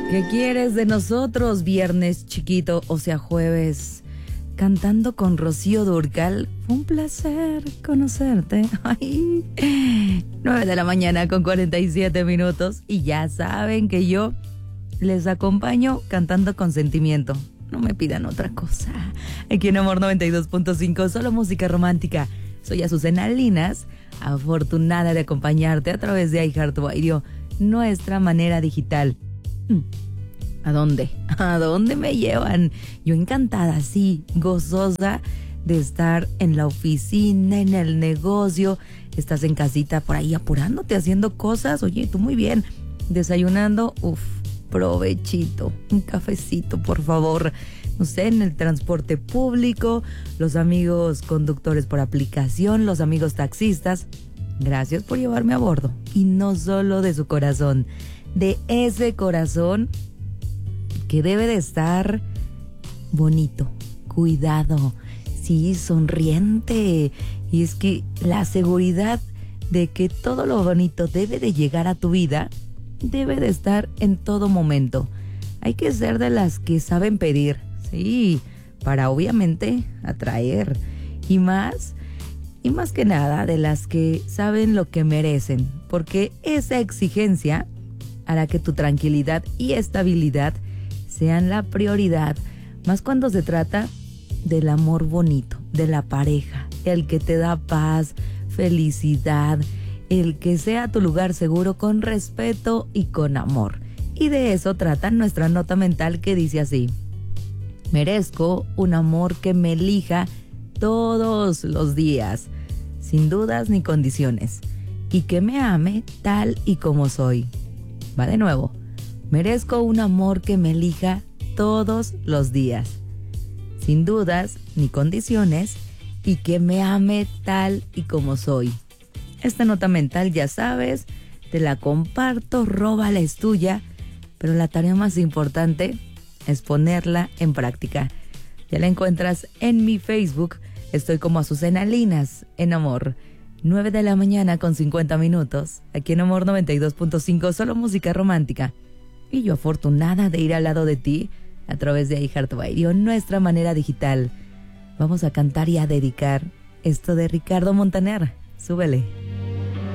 ¿Qué quieres de nosotros? Viernes chiquito, o sea jueves. Cantando con Rocío Dúrcal. Fue un placer conocerte. Ay, 9 de la mañana con 47 minutos. Y ya saben que yo les acompaño cantando con sentimiento. No me pidan otra cosa. Aquí en Amor 92.5, solo música romántica. Soy Azucena Linas, afortunada de acompañarte a través de iHeartRadio, nuestra manera digital. ¿A dónde? ¿A dónde me llevan? Yo encantada, sí, gozosa de estar en la oficina, en el negocio. Estás en casita por ahí apurándote, haciendo cosas. Oye, tú muy bien. Desayunando, provechito. Un cafecito, por favor. No sé, en el transporte público, los amigos conductores por aplicación, los amigos taxistas. Gracias por llevarme a bordo. Y no solo de su corazón, de ese corazón que debe de estar bonito, cuidado, sí, sonriente. Y es que la seguridad de que todo lo bonito debe de llegar a tu vida, debe de estar en todo momento. Hay que ser de las que saben pedir, sí, para obviamente atraer. Y más que nada de las que saben lo que merecen, porque esa exigencia hará que tu tranquilidad y estabilidad sean la prioridad, más cuando se trata del amor bonito, de la pareja, el que te da paz, felicidad, el que sea tu lugar seguro con respeto y con amor. Y de eso trata nuestra nota mental, que dice así: merezco un amor que me elija todos los días, sin dudas ni condiciones, y que me ame tal y como soy. Va de nuevo. Merezco un amor que me elija todos los días, sin dudas ni condiciones, y que me ame tal y como soy. Esta nota mental, ya sabes, te la comparto, róbala, es tuya, pero la tarea más importante es ponerla en práctica. Ya la encuentras en mi Facebook, estoy como Azucena Linas en Amor. 9 de la mañana con 50 minutos, aquí en Amor 92.5, solo música romántica. Y yo afortunada de ir al lado de ti a través de iHeartRadio, nuestra manera digital. Vamos a cantar y a dedicar esto de Ricardo Montaner. Súbele.